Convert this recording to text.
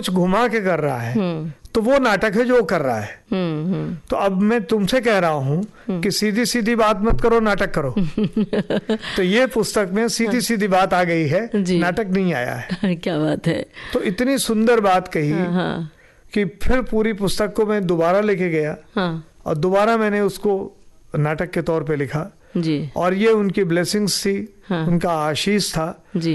कुछ घुमा के कर रहा है तो वो नाटक है जो कर रहा है। तो अब मैं तुमसे कह रहा हूँ कि सीधी सीधी बात मत करो, नाटक करो। तो ये पुस्तक में सीधी सीधी बात आ गई है, नाटक नहीं आया है। क्या बात है। तो इतनी सुंदर बात कही कि फिर पूरी पुस्तक को मैं दोबारा लेके गया और दोबारा मैंने उसको नाटक के तौर पे लिखा जी। और ये उनकी ब्लेसिंग्स थी, उनका आशीष था।